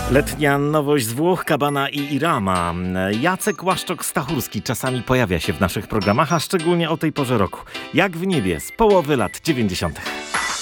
Letnia nowość z Włoch, Cabana i Irama. Jacek Łaszczok-Stachurski czasami pojawia się w naszych programach, a szczególnie o tej porze roku. Jak w niebie z połowy lat 90.